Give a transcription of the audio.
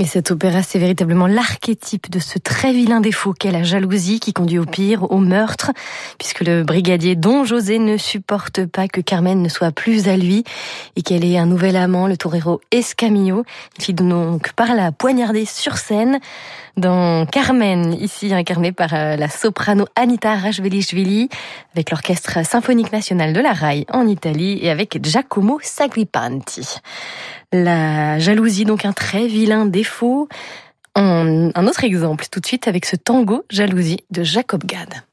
Et cet opéra, c'est véritablement l'archétype de ce très vilain défaut qu'est la jalousie qui conduit au pire, au meurtre, puisque le brigadier Don José ne supporte pas que Carmen ne soit plus à lui et qu'elle ait un nouvel amant, le torero Escamillo, qui finit donc par la poignarder sur scène dans Carmen, ici incarné par la soprano Anita Rajvelishvili, avec l'Orchestre symphonique national de la RAI en Italie et avec Giacomo Saglipanti. La jalousie, donc un très vilain défaut. Un autre exemple tout de suite avec ce tango Jalousie de Jacob Gad.